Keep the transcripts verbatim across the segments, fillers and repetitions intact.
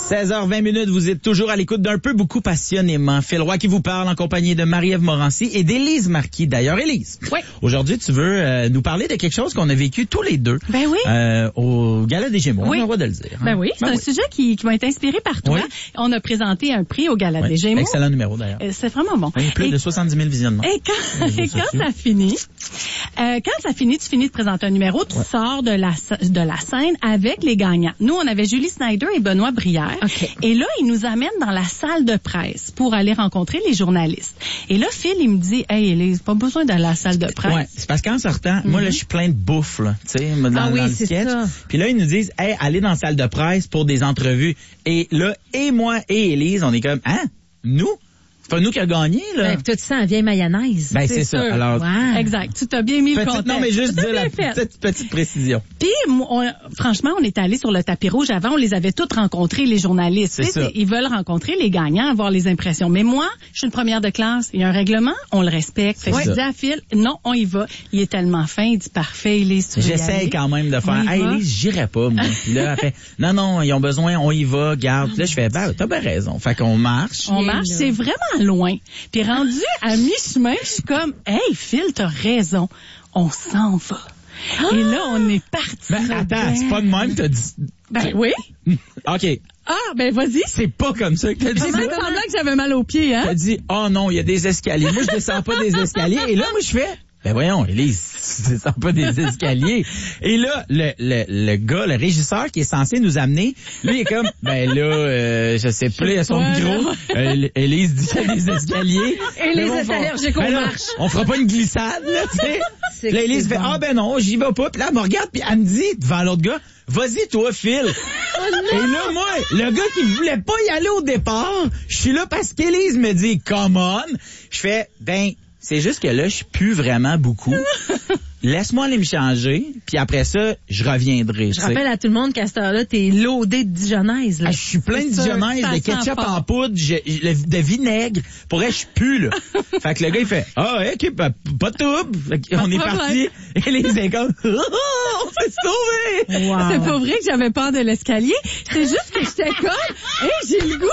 seize heures vingt minutes, vous êtes toujours à l'écoute d'un peu beaucoup passionnément. Phil Roy qui vous parle en compagnie de Marie-Ève Morancy et d'Élise Marquis. D'ailleurs, Élise, oui. Aujourd'hui, tu veux euh, nous parler de quelque chose qu'on a vécu tous les deux. Ben oui. Euh, au Gala des Gémeaux, oui. on a le droit de le dire. Hein? Ben oui, c'est ben un oui. sujet qui, qui m'a été inspiré par toi. Oui. On a présenté un prix au Gala oui. des Gémeaux. Excellent numéro d'ailleurs. Euh, c'est vraiment bon. Oui, plus et, de soixante-dix mille visionnements. Et quand, et quand ça finit, euh, quand ça finit, tu finis de présenter un numéro, tu ouais. sors de la, de la scène avec les gagnants. Nous, on avait Julie Snyder et Benoît Brière. Okay. Et là, ils nous amènent dans la salle de presse pour aller rencontrer les journalistes. Et là, Phil, il me dit, hey, Élise, pas besoin d'aller à la salle de presse. Ouais, c'est parce qu'en sortant, mm-hmm. moi, là, je suis plein de bouffe, là, tu sais, dans, ah oui, dans le c'est sketch. Ça. Puis là, ils nous disent, hey, allez dans la salle de presse pour des entrevues. Et là, et moi et Élise, on est comme, hein, nous? C'est pas nous qui a gagné, là. Ben, toi, tu sens la vieille mayonnaise. Ben, c'est, c'est ça. Alors, wow. Exact. Tu t'as bien mis petite, le contexte. Non, mais juste dire la fait. petite, petite précision. Puis, on, franchement, on est allé sur le tapis rouge avant, on les avait toutes rencontrés, les journalistes. C'est ça. Ils veulent rencontrer les gagnants, avoir les impressions. Mais moi, je suis une première de classe. Il y a un règlement, on le respecte. Fait que je dis à Phil, non, on y va. Il est tellement fin, il dit parfait, Élise, tu veux J'essaie quand même de faire, hey, Élise, j'irai pas, moi. Puis là, elle fait, non, non, ils ont besoin, on y va, garde. Puis là, je fais, ben, t'as bien raison. Fait qu'on marche. On marche, c'est vraiment loin. Puis rendu à mi-chemin, je suis comme, hey, Phil, t'as raison. On s'en va. Ah! Et là, on est parti. Ben, attends, c'est pas de même, t'as dit. Ben oui. OK. Ah, ben vas-y. C'est pas comme ça que t'as dit. J'ai fait semblant que j'avais mal aux pieds, hein. T'as dit, oh non, il y a des escaliers. Moi, je descends pas des escaliers. Et là, moi, je fais, ben voyons, Élise, tu descends pas des escaliers. Et là, le, le, le gars, le régisseur qui est censé nous amener, lui, il est comme, ben là, euh, je sais plus, à son micro, euh, Élise dit qu'il y a des escaliers. Élise est allergique aux marches. On fera pas une glissade, là, tu sais. Là, Élise fait, bon. ah ben non, j'y vais pas. Puis là, elle me regarde, puis elle me dit, devant l'autre gars, vas-y, toi, Phil. Oh, et là, moi, le gars qui voulait pas y aller au départ, je suis là parce qu'Élise me dit, come on. Je fais, ben, c'est juste que là, je suis vraiment beaucoup. Laisse-moi aller me changer, puis après ça, je reviendrai. Je rappelle à tout le monde qu'à cette heure-là, t'es loadé de dijonnaise. Là. Ah, je suis plein de dijonnaise, de ketchup en poudre, je, je, de vinaigre. Pour vrai, je suis plus, là. Fait que le gars, il fait, ah, oh, OK, pas, pas de trouble. On est parti. Et les écoles, oh, on s'est sauvé. Wow. C'est pas vrai que j'avais peur de l'escalier. C'est juste que j'étais comme, hey, j'ai le goût.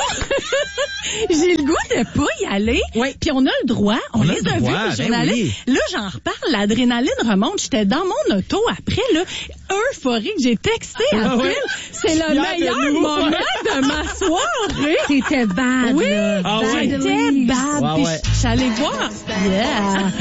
j'ai le goût de pas y aller. Oui. Puis on a le droit. On, on les a vus, les journalistes. Ben oui. Là, j'en reparle, l'adrénaline remonte. J'étais dans mon auto après, là, euphorique. J'ai texté à ah, Phil. ouais. C'est le meilleur moment de ma soirée. C'était bad. Oui, ah, c'était ouais. bad. Ouais, Puis ouais. je suis allée voir. Yeah.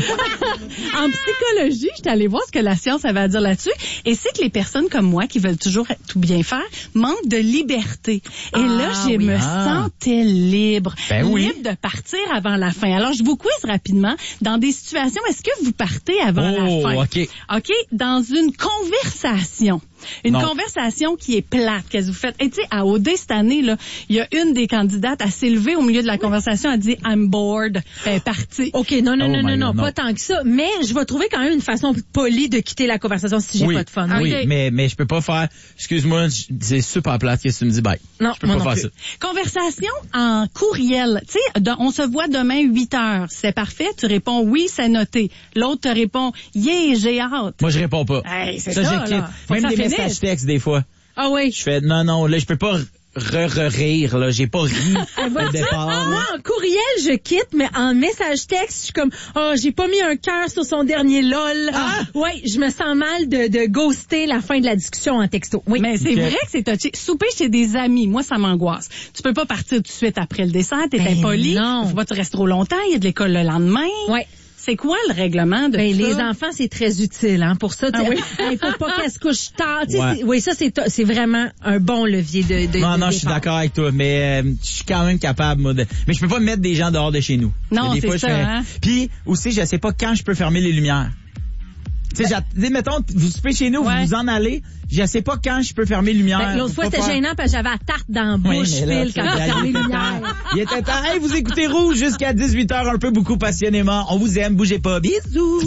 En psychologie, je suis allée voir ce que la science avait à dire là-dessus. Et c'est que les personnes comme moi qui veulent toujours tout bien faire manquent de liberté. Et ah, là, je oui. me ah. sentais libre. Ben libre oui. de partir avant la fin. Alors, je vous quiz rapidement. Dans des situations, est-ce que vous partez avant oh, la fin? OK. OK? Dans une conversation. Une non. conversation qui est plate, qu'est-ce que vous faites? Et tu sais, à O D cette année, là, il y a une des candidates à s'élever au milieu de la conversation, elle dit « I'm bored », elle est partie. OK, non, non, oh non, non, non, God, pas tant que ça, mais je vais trouver quand même une façon polie de quitter la conversation si j'ai oui. pas de fun. Oui, okay. mais, mais je peux pas faire, excuse-moi, c'est super plate, qu'est-ce que tu me dis, bye. Non, je peux moi pas non faire plus. ça. Conversation en courriel. Tu sais, on se voit demain huit heures. C'est parfait. Tu réponds oui, c'est noté. L'autre te répond yeah, j'ai hâte. Moi, je réponds pas. Hey, c'est ça, ça, j'ai là. Faut Même que des ça messages finisse. textes, des fois. Ah oui. Je fais, non, non, là, je peux pas re-re-rire, là. J'ai pas ri au départ. Moi, en courriel, je quitte, mais en message texte, je suis comme, oh, j'ai pas mis un cœur sur son dernier lol. Ah! Ouais, je me sens mal de, de ghoster la fin de la discussion en texto. Oui. Mais c'est Okay. vrai que c'est touché. Souper chez des amis, moi, ça m'angoisse. Tu peux pas partir tout de suite après le dessert, t'es Ben impoli. non. Faut pas que tu restes trop longtemps, il y a de l'école le lendemain. Ouais. C'est quoi le règlement de Ben, ça? les enfants, c'est très utile, hein, pour ça. Ah oui? Il faut pas qu'elle se couche tard. Tu sais, Ouais. c'est- oui, ça, c'est, c'est vraiment un bon levier de, de Non, de non, je suis départ. d'accord avec toi, mais euh, je suis quand même capable, moi, de... Mais je peux pas mettre des gens dehors de chez nous. Non, des c'est fois, ça, je fais... hein. Puis, aussi, je sais pas quand je peux fermer les lumières. Tu sais, ben... mettons, vous soupez chez nous, ouais. vous vous en allez, je sais pas quand je peux fermer les lumières. Ben, l'autre fois, Faut c'était pas gênant parce que j'avais la tarte dans la bouche, oui, là, Phil, quand il j'ai fermé les lumières. Il était temps. Hey, vous écoutez Rouge jusqu'à dix-huit heures, un peu beaucoup passionnément. On vous aime, bougez pas. Bisous.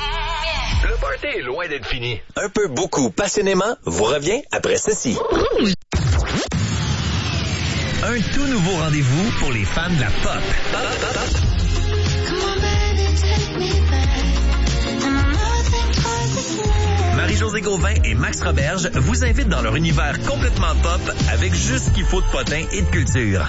Le party est loin d'être fini. Un peu beaucoup passionnément vous revient après ceci. Un tout nouveau rendez-vous pour les fans de la pop. Marie-Josée Gauvin et Max Roberge vous invitent dans leur univers complètement pop avec juste ce qu'il faut de potin et de culture.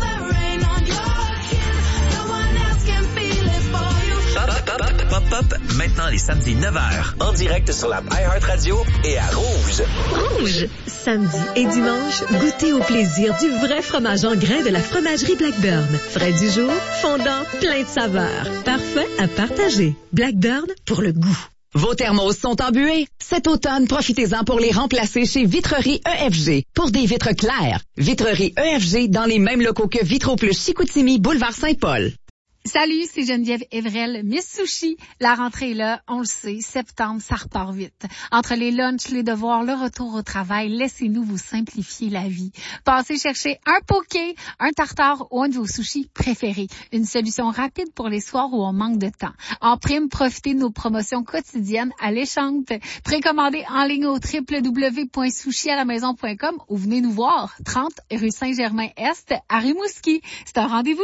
Pop-Up, maintenant les samedis neuf heures. En direct sur la iHeartRadio et à Rouge. Rouge. Samedi et dimanche, goûtez au plaisir du vrai fromage en grains de la fromagerie Blackburn. Frais du jour, fondant, plein de saveurs. Parfait à partager. Blackburn pour le goût. Vos thermos sont embués? Cet automne, profitez-en pour les remplacer chez Vitrerie E F G. Pour des vitres claires, Vitrerie E F G dans les mêmes locaux que Vitro Plus Chicoutimi, boulevard Saint-Paul. Salut, c'est Geneviève Evrel, Miss Sushi. La rentrée est là, on le sait, septembre, ça repart vite. Entre les lunchs, les devoirs, le retour au travail, laissez-nous vous simplifier la vie. Passez chercher un poké, un tartare ou un de vos sushis préférés. Une solution rapide pour les soirs où on manque de temps. En prime, profitez de nos promotions quotidiennes alléchantes. Précommandez en ligne au w w w point sushi à la maison point com ou venez nous voir, trente rue Saint-Germain-Est à Rimouski. C'est un rendez-vous?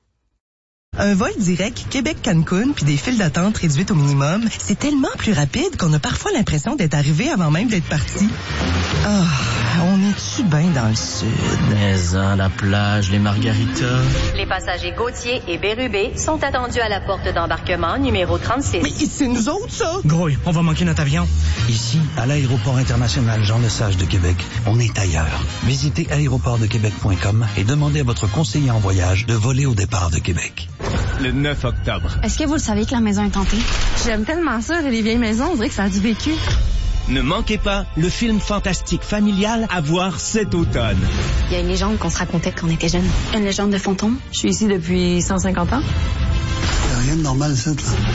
Un vol direct Québec-Cancun puis des files d'attente réduites au minimum, c'est tellement plus rapide qu'on a parfois l'impression d'être arrivé avant même d'être parti. Ah, oh, on est-tu bien dans le sud? Mais hein, la plage, les margaritas... Les passagers Gauthier et Bérubé sont attendus à la porte d'embarquement numéro trente-six. Mais c'est nous autres, ça? Gros, on va manquer notre avion. Ici, à l'aéroport international Jean-Lesage de Québec, on est ailleurs. Visitez aéroport de québec point com et demandez à votre conseiller en voyage de voler au départ de Québec. Le neuf octobre. Est-ce que vous le savez que la maison est hantée? J'aime tellement ça, les vieilles maisons, on dirait que ça a du vécu. Ne manquez pas le film fantastique familial à voir cet automne. Il y a une légende qu'on se racontait quand on était jeunes. Une légende de fantôme. Je suis ici depuis cent cinquante ans. Il n'y a rien de normal, ça,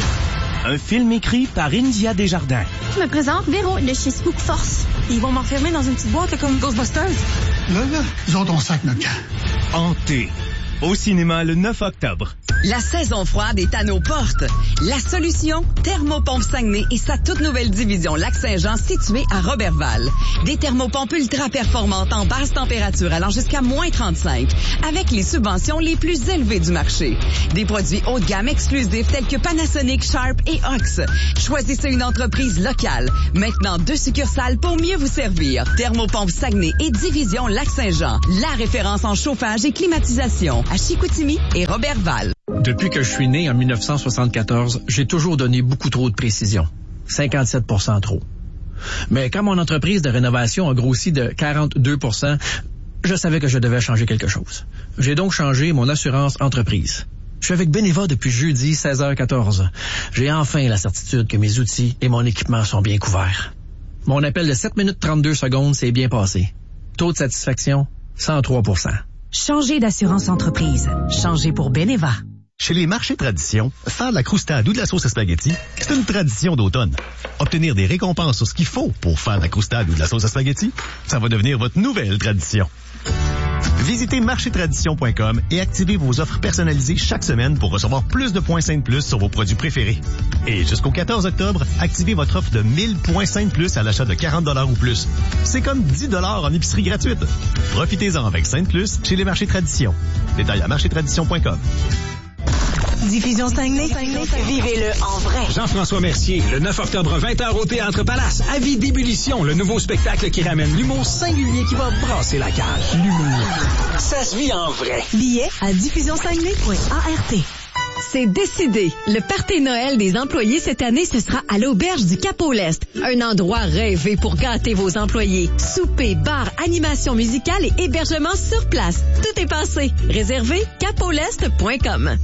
là. Un film écrit par India Desjardins. Je me présente, Véro, de chez Spook Force. Ils vont m'enfermer dans une petite boîte là, comme Ghostbusters. Là, là, ils ont ton sac, notre camp. Hanté. Au cinéma le neuf octobre. La saison froide est à nos portes. La solution, Thermopompe Saguenay et sa toute nouvelle division Lac-Saint-Jean située à Robertval. Des thermopompes ultra performantes en basse température allant jusqu'à moins trente-cinq avec les subventions les plus élevées du marché. Des produits haut de gamme exclusifs tels que Panasonic, Sharp et Ox. Choisissez une entreprise locale. Maintenant deux succursales pour mieux vous servir. Thermopompe Saguenay et division Lac-Saint-Jean. La référence en chauffage et climatisation à Chicoutimi et Robertval. Depuis que je suis né en dix-neuf cent soixante-quatorze, j'ai toujours donné beaucoup trop de précision. cinquante-sept pour cent trop. Mais quand mon entreprise de rénovation a grossi de quarante-deux pour cent, je savais que je devais changer quelque chose. J'ai donc changé mon assurance entreprise. Je suis avec Beneva depuis jeudi seize heures quatorze. J'ai enfin la certitude que mes outils et mon équipement sont bien couverts. Mon appel de sept minutes trente-deux secondes s'est bien passé. Taux de satisfaction, cent trois pour cent. Changez d'assurance entreprise. Changez pour Beneva. Chez les marchés tradition, faire de la croustade ou de la sauce à spaghetti, c'est une tradition d'automne. Obtenir des récompenses sur ce qu'il faut pour faire de la croustade ou de la sauce à spaghetti, ça va devenir votre nouvelle tradition. Visitez marché tradition point com et activez vos offres personnalisées chaque semaine pour recevoir plus de points Sainte Plus sur vos produits préférés. Et jusqu'au quatorze octobre, activez votre offre de mille points Sainte Plus à l'achat de quarante dollars ou plus. C'est comme dix dollars en épicerie gratuite. Profitez-en avec Sainte Plus chez les marchés tradition. Détails à marché tradition point com. Diffusion Saguenay. Vivez-le en vrai. Jean-François Mercier, le neuf octobre, vingt heures au Théâtre Palace. Avis d'ébullition, le nouveau spectacle qui ramène l'humour singulier qui va brasser la cage. L'humour, ça se vit en vrai. Billets à diffusion saguenay point a r t. C'est décidé. Le party Noël des employés cette année, ce sera à l'Auberge du Cap-au-Lest. Un endroit rêvé pour gâter vos employés. Souper, bar, animation musicale et hébergement sur place. Tout est passé. Réservé cap o lest point com.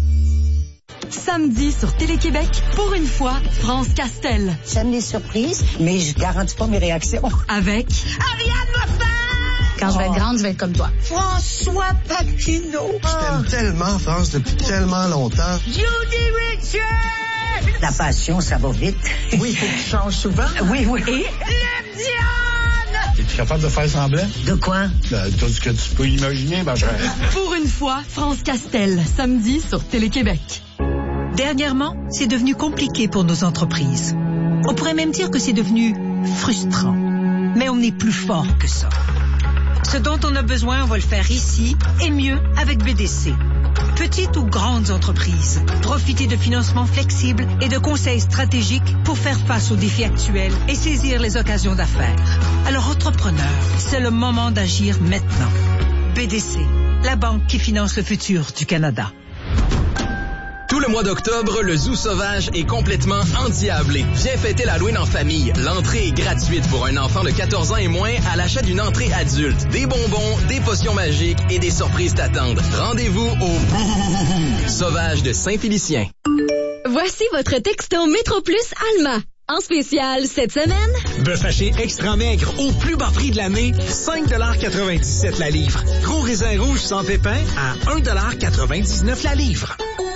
Samedi sur Télé-Québec, pour une fois, France Castel. J'aime les surprises, mais je garantis pas mes réactions. Avec Ariane Moffat! Quand je vais être grande, je vais être comme toi. François Paquino. Je t'aime tellement, France, depuis tellement longtemps. Judy Richard! La passion, ça va vite. Oui, il faut que tu changes souvent. Oui, oui. Et le Diane! Es-tu capable de faire semblant? De quoi? De tout ce que tu peux imaginer, ma chère. Pour une fois, France Castel, samedi sur Télé-Québec. Dernièrement, c'est devenu compliqué pour nos entreprises. On pourrait même dire que c'est devenu frustrant. Mais on est plus fort que ça. Ce dont on a besoin, on va le faire ici, et mieux avec B D C. petites ou grandes entreprises. Profitez de financements flexibles et de conseils stratégiques pour faire face aux défis actuels et saisir les occasions d'affaires. Alors, entrepreneurs, c'est le moment d'agir maintenant. B D C, la banque qui finance le futur du Canada. Tout le mois d'octobre, le Zoo Sauvage est complètement endiablé. Viens fêter l'Halloween en famille. L'entrée est gratuite pour un enfant de quatorze ans et moins à l'achat d'une entrée adulte. Des bonbons, des potions magiques et des surprises t'attendent. Rendez-vous au Sauvage de Saint-Félicien. Voici votre texto Métro Plus Alma. En spécial cette semaine, bœuf haché extra maigre au plus bas prix de l'année, cinq quatre-vingt-dix-sept la livre. Gros raisin rouge sans pépins à un quatre-vingt-dix-neuf la livre.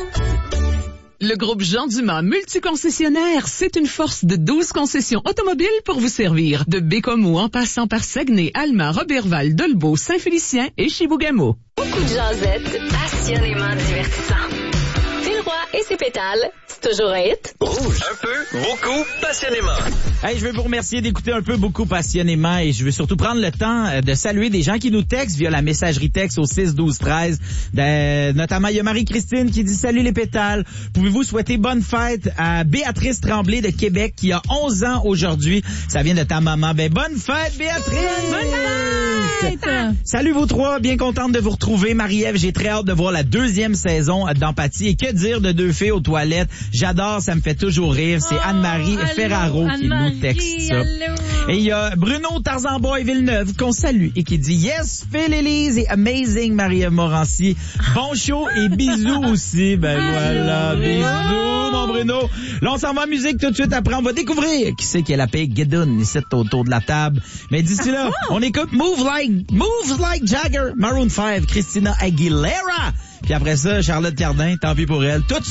Le groupe Jean Dumas multiconcessionnaire, c'est une force de douze concessions automobiles pour vous servir. De Bécomo en passant par Saguenay, Alma, Roberval, Dolbeau, Saint-Félicien et Chibougamau. Beaucoup de jasettes, passionnément divertissant. Phil Roy et ses pétales, c'est toujours un hit. Rouge. Un peu, beaucoup, passionnément. Hey, je veux vous remercier d'écouter un peu, beaucoup, passionnément, et je veux surtout prendre le temps de saluer des gens qui nous textent via la messagerie texte au six douze treize. De, notamment, il y a Marie-Christine qui dit « Salut les pétales, pouvez-vous souhaiter bonne fête à Béatrice Tremblay de Québec qui a onze ans aujourd'hui. Ça vient de ta maman. Ben, bonne fête, Béatrice! Bonne fête! Salut vous trois, bien contente de vous retrouver. Marie-Ève, j'ai très hâte de voir la deuxième saison d'Empathie. Et que dire de deux filles aux toilettes? J'adore, ça me fait toujours rire. C'est oh, Anne-Marie allô, Ferraro qui nous texte ça. Allô. Et il y a Bruno Tarzan-Boy Villeneuve qu'on salue et qui dit « Yes, Phil Élise et Amazing Marie-Ève Morancy. Bon show et bisous aussi. » Ben voilà, bisous mon Bruno. Là, on s'en va en musique tout de suite. Après, on va découvrir qui c'est qui est la paix Guédoune ici autour de la table. Mais d'ici là, on écoute Move Like, Moves Like Jagger, Maroon five, Christina Aguilera. Puis après ça, Charlotte Cardin, tant pis pour elle. Tout